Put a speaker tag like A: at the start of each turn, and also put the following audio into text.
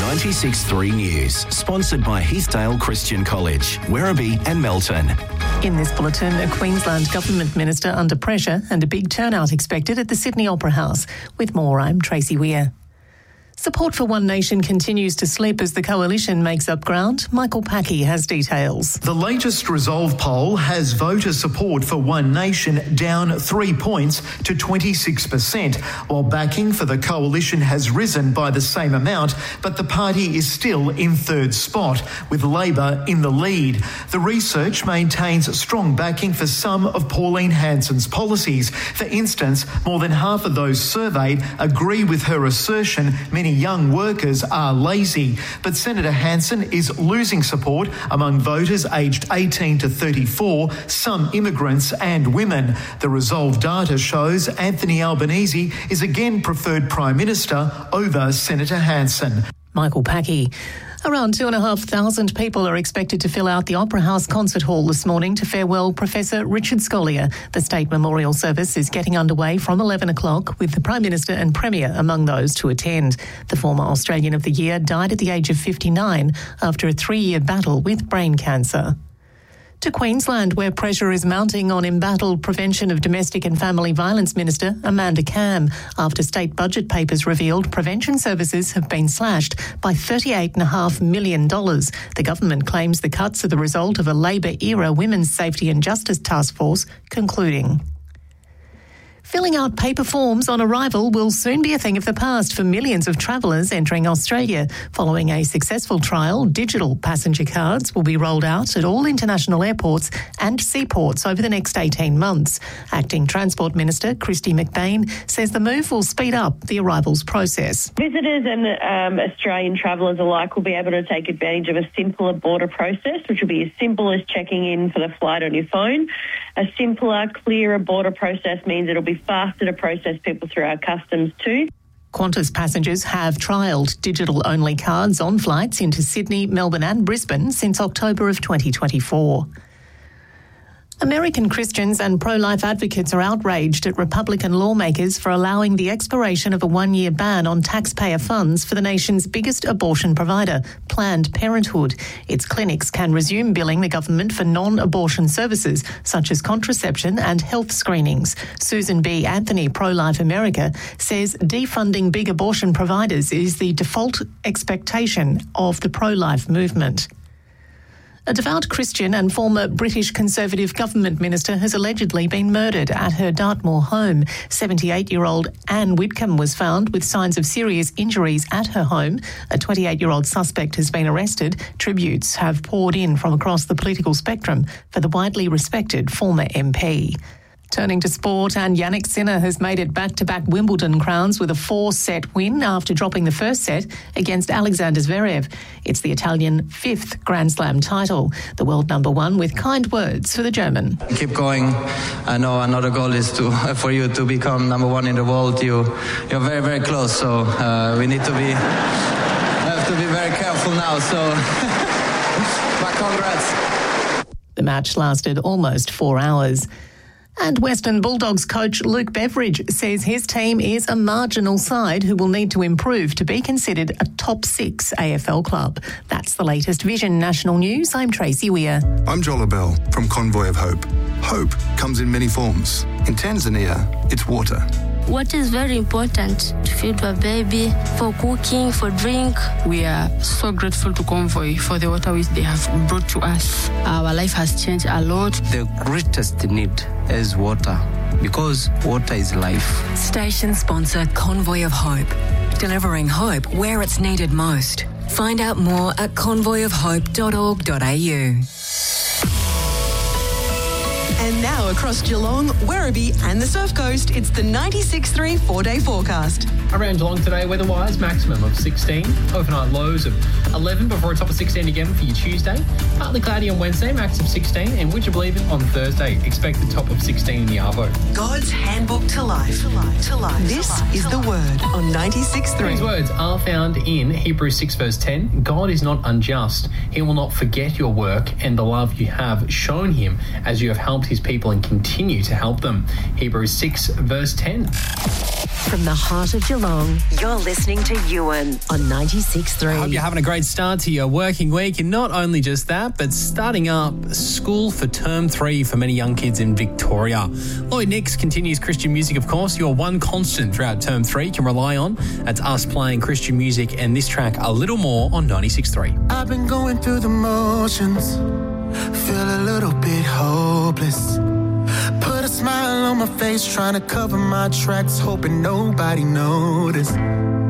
A: 96.3 News, sponsored by Heathdale Christian College, Werribee and Melton.
B: In this bulletin, a Queensland government minister under pressure and a big turnout expected at the Sydney Opera House. With more, I'm Tracy Weir. Support for One Nation continues to slip as the coalition makes up ground. Michael Packey has details.
C: The latest Resolve poll has voter support for One Nation down 3 points to 26%, while backing for the coalition has risen by the same amount, but the party is still in third spot, with Labor in the lead. The research maintains strong backing for some of Pauline Hanson's policies. For instance, more than half of those surveyed agree with her assertion many young workers are lazy, but Senator Hanson is losing support among voters aged 18 to 34, some immigrants and women. The Resolve data shows Anthony Albanese is again preferred Prime Minister over Senator Hanson.
B: Michael Packey. Around 2,500 people are expected to fill out the Opera House Concert Hall this morning to farewell Professor Richard Scolyer. The state memorial service is getting underway from 11 o'clock with the Prime Minister and Premier among those to attend. The former Australian of the Year died at the age of 59 after a 3-year battle with brain cancer. To Queensland, where pressure is mounting on embattled Prevention of Domestic and Family Violence Minister Amanda Cam after state budget papers revealed prevention services have been slashed by $38.5 million. The government claims the cuts are the result of a Labor-era Women's Safety and Justice Task Force concluding. Filling out paper forms on arrival will soon be a thing of the past for millions of travellers entering Australia. Following a successful trial, digital passenger cards will be rolled out at all international airports and seaports over the next 18 months. Acting Transport Minister Kristy McBain says the move will speed up the arrivals process.
D: Visitors and Australian travellers alike will be able to take advantage of a simpler border process, which will be as simple as checking in for the flight on your phone. A simpler, clearer border process means it'll be faster to process people through our customs too.
B: Qantas passengers have trialled digital-only cards on flights into Sydney, Melbourne and Brisbane since October of 2024. American Christians and pro-life advocates are outraged at Republican lawmakers for allowing the expiration of a 1-year ban on taxpayer funds for the nation's biggest abortion provider, Planned Parenthood. Its clinics can resume billing the government for non-abortion services such as contraception and health screenings. Susan B. Anthony, Pro-Life America, says defunding big abortion providers is the default expectation of the pro-life movement. A devout Christian and former British Conservative government minister has allegedly been murdered at her Dartmoor home. 78-year-old Anne Whitcomb was found with signs of serious injuries at her home. A 28-year-old suspect has been arrested. Tributes have poured in from across the political spectrum for the widely respected former MP. Turning to sport, and Jannik Sinner has made it back-to-back Wimbledon crowns with a 4-set win after dropping the first set against Alexander Zverev. It's the Italian 5th Grand Slam title. The world number one with kind words for the German.
E: Keep going. I know another goal is for you to become number one in the world. You're very, very close, so we have to be very careful now. So, but congrats.
B: The match lasted almost 4 hours. And Western Bulldogs coach Luke Beveridge says his team is a marginal side who will need to improve to be considered a top 6 AFL club. That's the latest Vision National News. I'm Tracy Weir.
F: I'm Joel Bell from Convoy of Hope. Hope comes in many forms. In Tanzania, it's water.
G: What is very important to feed a baby, for cooking, for drink.
H: We are so grateful to Convoy for the water which they have brought to us. Our life has changed a lot.
I: The greatest need is water, because water is life.
J: Station sponsor Convoy of Hope, delivering hope where it's needed most. Find out more at convoyofhope.org.au.
K: And now across Geelong, Werribee and the Surf Coast, it's the 96.3 4-day forecast.
L: Around Geelong today, weather-wise, maximum of 16, overnight lows of 11 before a top of 16 again for your Tuesday. Partly cloudy on Wednesday, max of 16, and would you believe it, on Thursday, expect the top of 16 in the Arvo.
K: God's handbook to life. This is the word on 96.3.
L: These words are found in Hebrews 6 verse 10. God is not unjust. He will not forget your work and the love you have shown him as you have helped his people and continue to help them. Hebrews 6 verse 10.
B: From the heart of Geelong.
J: Geelong, you're listening to Ewan on 96.3.
L: I hope you're having a great start to your working week, and not only just that, but starting up school for term 3 for many young kids in Victoria. Lloyd Nix continues Christian music, of course. Your one constant throughout term 3 can rely on. That's us playing Christian music, and this track, A Little More, on 96.3.
M: I've been going through the motions, feel a little bit hopeless. Put a smile on my face, trying to cover my tracks, hoping nobody noticed.